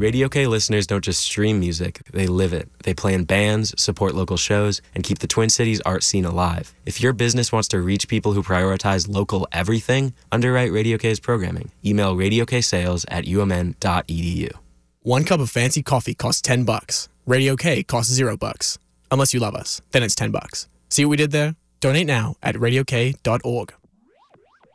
Radio K listeners don't just stream music, they live it. They play in bands, support local shows, and keep the Twin Cities art scene alive. If your business wants to reach people who prioritize local everything, underwrite Radio K's programming. Email radioksales@umn.edu. 1 cup of fancy coffee costs $10. Radio K costs $0. Unless you love us, then it's $10. See what we did there? Donate now at radiok.org.